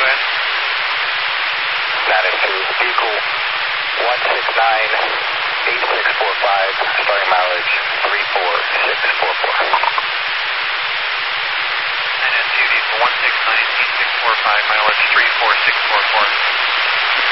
go ahead. Latitude, vehicle 1698645, starting mileage 34644. NS2 diesel 1698645, mileage 34644.